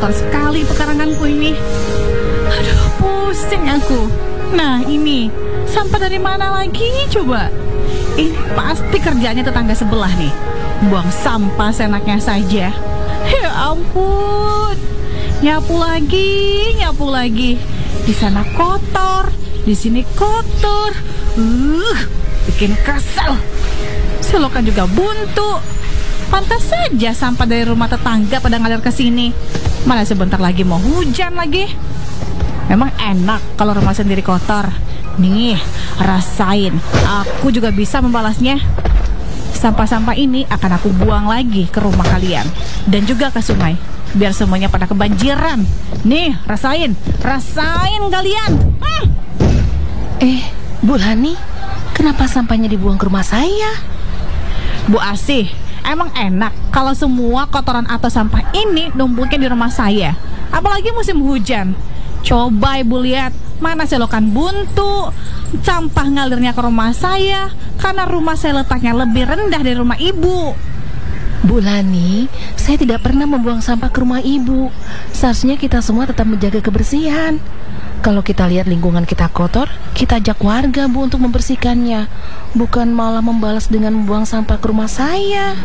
kotor sekali pekaranganku ini. Aduh, pusing aku. Nah, ini sampah dari mana lagi coba? Ini pasti kerjanya tetangga sebelah nih. Buang sampah seenaknya saja. Ya ampun. Nyapu lagi. Di sana kotor, di sini kotor. Bikin kesel. Selokan juga buntu. Pantas saja sampah dari rumah tetangga pada ngalir ke sini. Mana sebentar lagi mau hujan lagi. Memang enak kalau rumah sendiri kotor. Nih, rasain. Aku juga bisa membalasnya. Sampah-sampah ini akan aku buang lagi ke rumah kalian dan juga ke sungai, biar semuanya pada kebanjiran. Nih, rasain kalian. Bu Lani, kenapa sampahnya dibuang ke rumah saya? Bu Asih, emang enak kalau semua kotoran atau sampah ini numpukin di rumah saya, apalagi musim hujan. Coba Ibu lihat, mana selokan buntu. Sampah ngalirnya ke rumah saya karena rumah saya letaknya lebih rendah dari rumah Ibu. Bu Lani, saya tidak pernah membuang sampah ke rumah Ibu. Seharusnya kita semua tetap menjaga kebersihan. Kalau kita lihat lingkungan kita kotor, kita ajak warga, Bu, untuk membersihkannya, bukan malah membalas dengan membuang sampah ke rumah saya.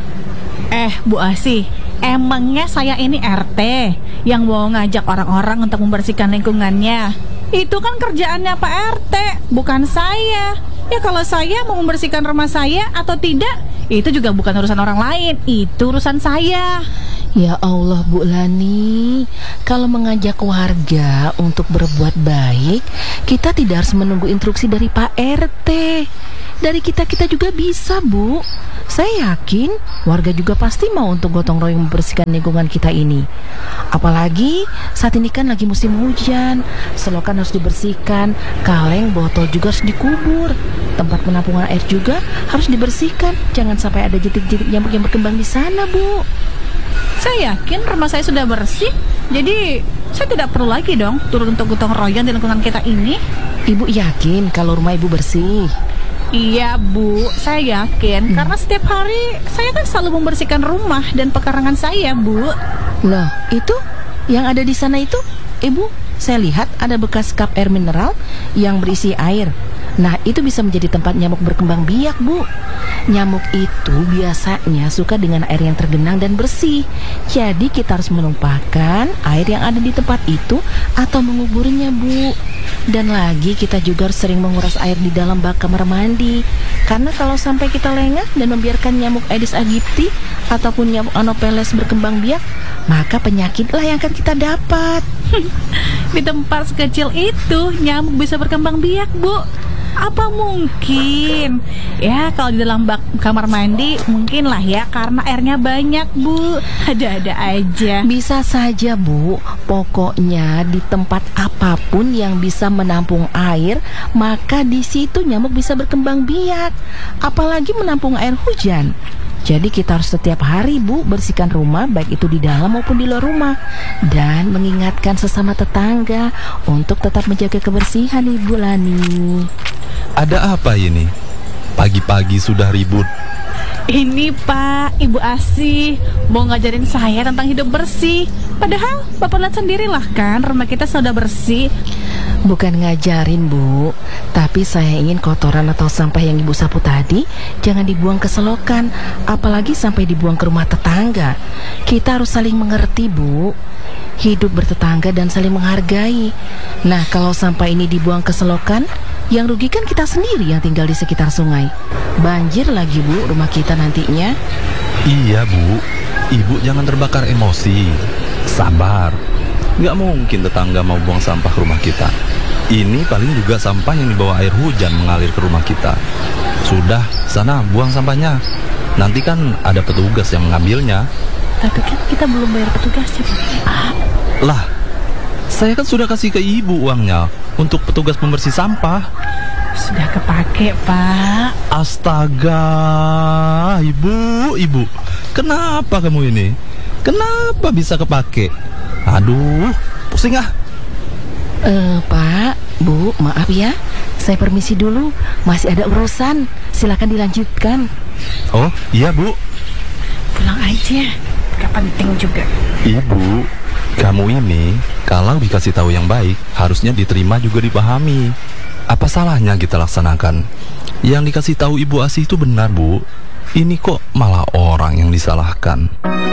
Bu Asih, emangnya saya ini RT yang mau ngajak orang-orang untuk membersihkan lingkungannya? Itu kan kerjaannya Pak RT, bukan saya. Ya kalau saya mau membersihkan rumah saya atau tidak, itu juga bukan urusan orang lain, itu urusan saya. Ya Allah, Bu Lani, kalau mengajak warga untuk berbuat baik, kita tidak harus menunggu instruksi dari Pak RT. Dari kita juga bisa, Bu. Saya yakin warga juga pasti mau untuk gotong royong membersihkan lingkungan kita ini. Apalagi saat ini kan lagi musim hujan, selokan harus dibersihkan, kaleng, botol juga harus dikubur, tempat penampungan air juga harus dibersihkan. Jangan sampai ada jentik-jentik nyamuk yang berkembang di sana, Bu. Saya yakin rumah saya sudah bersih, jadi saya tidak perlu lagi dong turun untuk gotong royong di lingkungan kita ini. Ibu yakin kalau rumah Ibu bersih? Iya Bu, saya yakin karena setiap hari saya kan selalu membersihkan rumah dan pekarangan saya, Bu. Loh, itu yang ada di sana itu, Ibu, saya lihat ada bekas cup air mineral yang berisi air. Nah, itu bisa menjadi tempat nyamuk berkembang biak, Bu. Nyamuk itu biasanya suka dengan air yang tergenang dan bersih. Jadi kita harus menumpahkan air yang ada di tempat itu atau menguburnya, Bu. Dan lagi kita juga harus sering menguras air di dalam bak kamar mandi. Karena kalau sampai kita lengah dan membiarkan nyamuk Aedes aegypti ataupun nyamuk Anopheles berkembang biak, maka penyakitlah yang akan kita dapat. Di tempat sekecil itu nyamuk bisa berkembang biak, Bu. Apa mungkin? Ya kalau di dalam bak kamar mandi mungkin lah ya, karena airnya banyak, Bu. Ada-ada aja. Bisa saja, Bu. Pokoknya di tempat apapun yang bisa menampung air, maka di situ nyamuk bisa berkembang biak. Apalagi menampung air hujan. Jadi kita harus setiap hari, Bu, bersihkan rumah, baik itu di dalam maupun di luar rumah. Dan mengingatkan sesama tetangga untuk tetap menjaga kebersihan, Ibu Lani. Ada apa ini? Pagi-pagi sudah ribut. Ini Pak, Ibu Asih mau ngajarin saya tentang hidup bersih. Padahal Bapak lihat sendirilah kan, rumah kita sudah bersih. Bukan ngajarin, Bu, tapi saya ingin kotoran atau sampah yang Ibu sapu tadi jangan dibuang ke selokan, apalagi sampai dibuang ke rumah tetangga. Kita harus saling mengerti, Bu. Hidup bertetangga dan saling menghargai. Nah, kalau sampah ini dibuang ke selokan, yang rugi kan kita sendiri yang tinggal di sekitar sungai. Banjir lagi, Bu, rumah kita nantinya. Iya, Bu. Ibu jangan terbakar emosi. Sabar. Nggak mungkin tetangga mau buang sampah ke rumah kita. Ini paling juga sampah yang dibawa air hujan mengalir ke rumah kita. Sudah, sana buang sampahnya. Nanti kan ada petugas yang mengambilnya. Tapi kan kita belum bayar petugasnya, Pak. Lah, saya kan sudah kasih ke Ibu uangnya untuk petugas pembersih sampah. Sudah kepake, Pak. Astaga, Ibu. Kenapa kamu ini? Kenapa bisa kepake? Aduh, pusing ah. Pak, Bu, maaf ya. Saya permisi dulu, masih ada urusan. Silakan dilanjutkan. Oh, iya, Bu. Pulang aja, gak penting juga. Ibu, Kamu ini kalau dikasih tahu yang baik, harusnya diterima juga dipahami. Apa salahnya kita laksanakan? Yang dikasih tahu Ibu Asih itu benar, Bu. Ini kok malah orang yang disalahkan.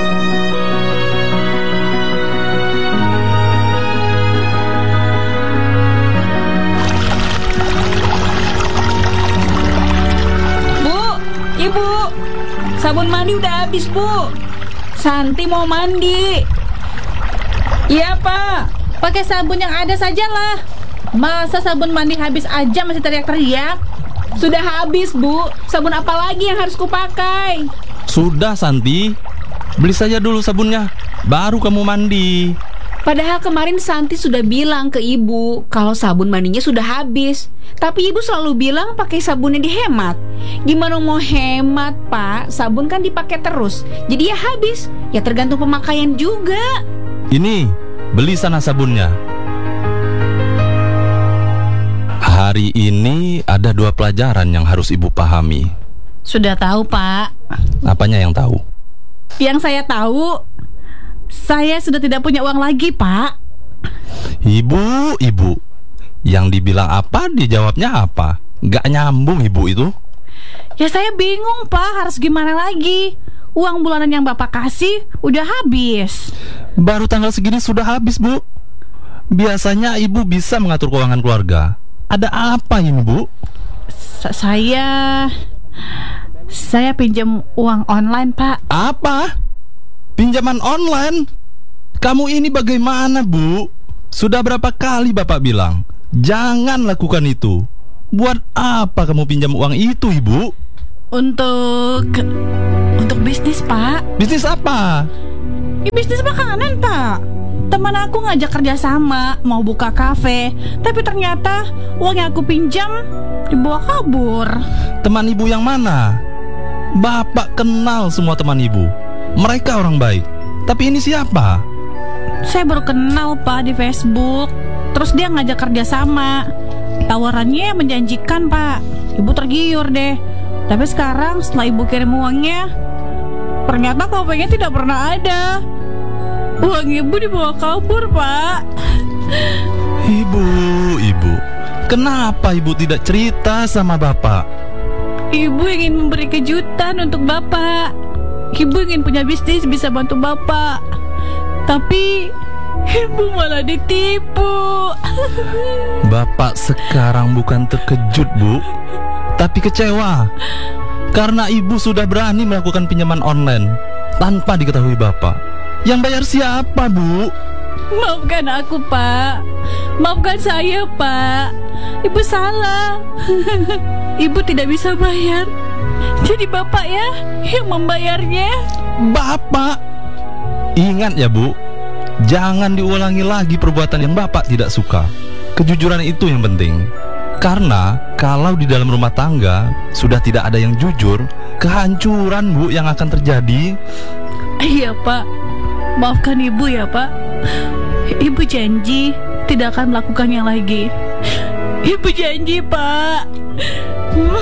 Bu, Ibu, sabun mandi udah habis, Bu. Santi mau mandi. Iya, Pak. Pakai sabun yang ada sajalah. Masa sabun mandi habis aja masih teriak-teriak? Sudah habis, Bu. Sabun apa lagi yang harus kupakai? Sudah, Santi. Beli saja dulu sabunnya, baru kamu mandi. Padahal kemarin Santi sudah bilang ke Ibu kalau sabun mandinya sudah habis. Tapi Ibu selalu bilang pakai sabunnya dihemat. Gimana mau hemat, Pak? Sabun kan dipakai terus. Jadi ya habis. Ya tergantung pemakaian juga. Ini, beli sana sabunnya. Hari ini ada 2 pelajaran yang harus Ibu pahami. Sudah tahu, Pak. Apanya yang tahu? Yang saya tahu, saya sudah tidak punya uang lagi, Pak. Ibu, yang dibilang apa, dijawabnya apa? Gak nyambung Ibu itu. Ya saya bingung, Pak. Harus gimana lagi? Uang bulanan yang Bapak kasih udah habis. Baru tanggal segini sudah habis, Bu. Biasanya Ibu bisa mengatur keuangan keluarga. Ada apa ini, Bu? Saya pinjam uang online, Pak. Apa? Pinjaman online? Kamu ini bagaimana, Bu? Sudah berapa kali Bapak bilang, jangan lakukan itu. Buat apa kamu pinjam uang itu, Ibu? Untuk bisnis, Pak. Bisnis apa? Ya, bisnis makanan, Pak. Teman aku ngajak kerja sama, mau buka kafe. Tapi ternyata uang yang aku pinjam dibawa kabur. Teman Ibu yang mana? Bapak kenal semua teman Ibu. Mereka orang baik. Tapi ini siapa? Saya baru kenal, Pak, di Facebook. Terus dia ngajak kerja sama. Tawarannya menjanjikan, Pak. Ibu tergiur deh. Tapi sekarang setelah Ibu kirim uangnya, ternyata kafenya tidak pernah ada. Uang Ibu dibawa kabur, Pak. Ibu, kenapa Ibu tidak cerita sama Bapak? Ibu ingin memberi kejutan untuk Bapak. Ibu ingin punya bisnis bisa bantu Bapak. Tapi Ibu malah ditipu. Bapak sekarang bukan terkejut, Bu, tapi kecewa. Karena Ibu sudah berani melakukan pinjaman online tanpa diketahui Bapak. Yang bayar siapa, Bu? Maafkan aku, Pak. Maafkan saya, Pak. Ibu salah. Ibu tidak bisa bayar. Jadi Bapak ya yang membayarnya. Bapak, ingat ya, Bu, jangan diulangi lagi perbuatan yang Bapak tidak suka. Kejujuran itu yang penting. Karena kalau di dalam rumah tangga sudah tidak ada yang jujur, kehancuran, Bu, yang akan terjadi. Iya, Pak. Maafkan Ibu ya, Pak. Ibu janji tidak akan melakukannya lagi. Ibu janji, Pak.